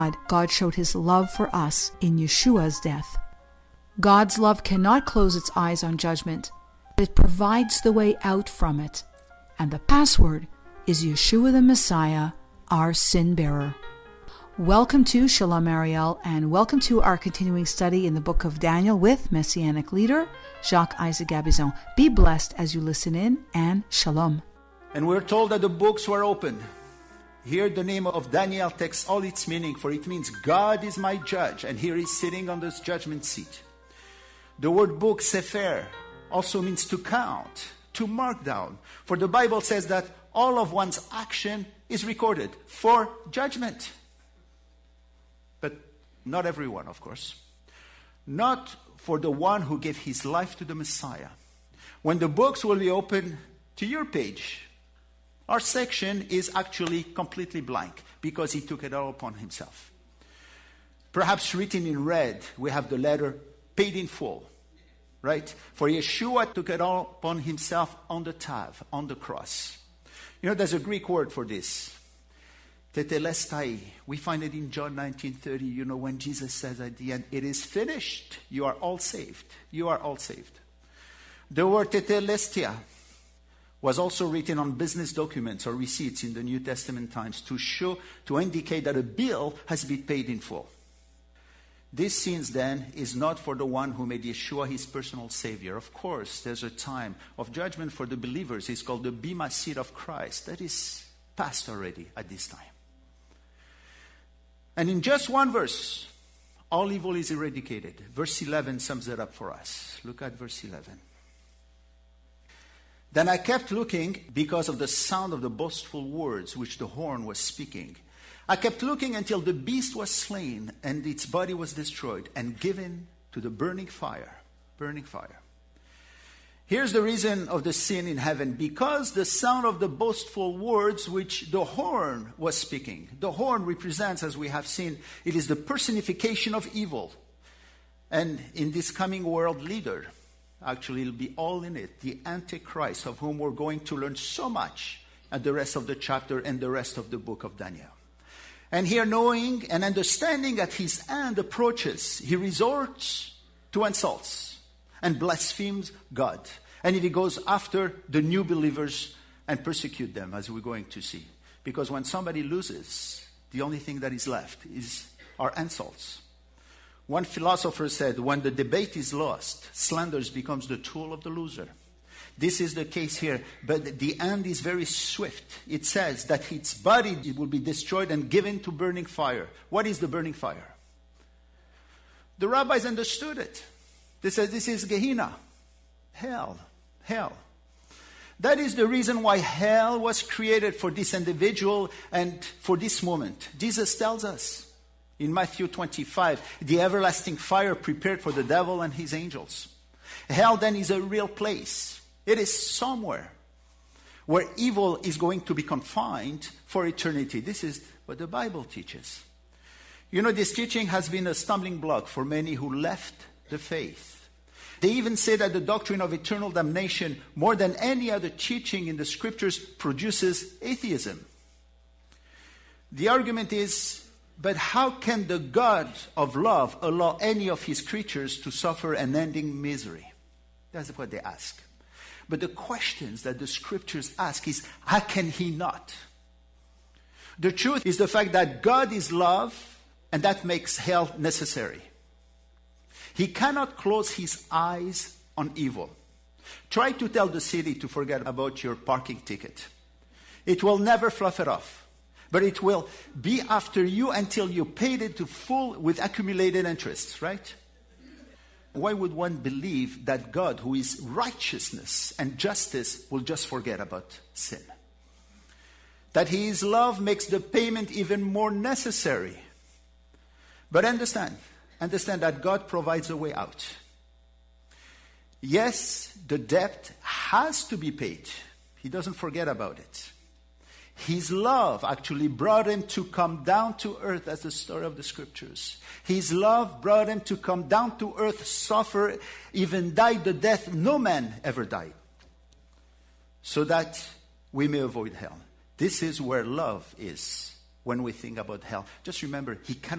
God showed his love for us in Yeshua's death. God's love cannot close its eyes on judgment. It provides the way out from it. And the password is Yeshua the Messiah, our sin bearer. Welcome to Shalom Ariel, and welcome to our continuing study in the book of Daniel with Messianic leader Jacques Isaac Gabizon. Be blessed as you listen in, and Shalom. And we're told that the books were open. Here the name of Daniel takes all its meaning, for it means God is my judge, and here he's sitting on this judgment seat. The word book, sefer, also means to count, to mark down. For the Bible says that all of one's action is recorded for judgment. But not everyone, of course. Not for the one who gave his life to the Messiah. When the books will be open to your page, our section is actually completely blank because he took it all upon himself. Perhaps written in red, we have the letter paid in full, right? For Yeshua took it all upon himself on the tav, on the cross. You know, there's a Greek word for this. Tetelestai. We find it in John 19:30. You know, when Jesus says at the end, it is finished. You are all saved. You are all saved. The word tetelestia was also written on business documents or receipts in the New Testament times to indicate that a bill has been paid in full. This sins then is not for the one who made Yeshua his personal savior. Of course, there's a time of judgment for the believers. It's called the Bema seat of Christ. That is past already at this time. And in just one verse, all evil is eradicated. Verse 11 sums it up for us. Look at verse 11. Then I kept looking because of the sound of the boastful words which the horn was speaking. I kept looking until the beast was slain and its body was destroyed and given to the burning fire. Burning fire. Here's the reason of the sin in heaven. Because the sound of the boastful words which the horn was speaking. The horn represents, as we have seen, it is the personification of evil. And in this coming world leader, actually, it'll be all in it. The Antichrist, of whom we're going to learn so much at the rest of the chapter and the rest of the book of Daniel. And here, knowing and understanding that his end approaches, he resorts to insults and blasphemes God. And he goes after the new believers and persecute them, as we're going to see. Because when somebody loses, the only thing that is left are insults. One philosopher said, when the debate is lost, slander becomes the tool of the loser. This is the case here, but the end is very swift. It says that its body will be destroyed and given to burning fire. What is the burning fire? The rabbis understood it. They said this is Gehenna, hell. That is the reason why hell was created for this individual and for this moment. Jesus tells us. In Matthew 25, the everlasting fire prepared for the devil and his angels. Hell then is a real place. It is somewhere where evil is going to be confined for eternity. This is what the Bible teaches. You know, this teaching has been a stumbling block for many who left the faith. They even say that the doctrine of eternal damnation, more than any other teaching in the scriptures, produces atheism. The argument is, but how can the God of love allow any of his creatures to suffer unending misery? That's what they ask. But the questions that the scriptures ask is, how can he not? The truth is the fact that God is love, and that makes hell necessary. He cannot close his eyes on evil. Try to tell the city to forget about your parking ticket. It will never fluff it off. But it will be after you until you paid it to full with accumulated interest, right? Why would one believe that God, who is righteousness and justice, will just forget about sin? That his love makes the payment even more necessary. But understand that God provides a way out. Yes, the debt has to be paid. He doesn't forget about it. His love actually brought him to come down to earth, as the story of the scriptures. His love brought him to come down to earth, suffer, even die the death no man ever died, so that we may avoid hell. This is where love is. when we think about hell. Just remember, he cannot